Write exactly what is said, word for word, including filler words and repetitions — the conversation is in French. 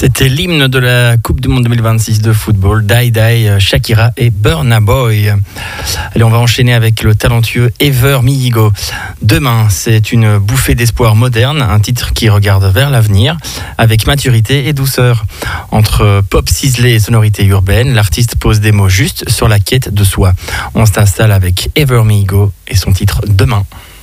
C'était l'hymne de la Coupe du Monde deux mille vingt-six de football, Die Die, Shakira et Burna Boy. Allez, on va enchaîner avec le talentueux Ever Miyigo. Demain, c'est une bouffée d'espoir moderne, un titre qui regarde vers l'avenir, avec maturité et douceur. Entre pop ciselé et sonorité urbaine, l'artiste pose des mots justes sur la quête de soi. On s'installe avec Ever Miyigo et son titre Demain.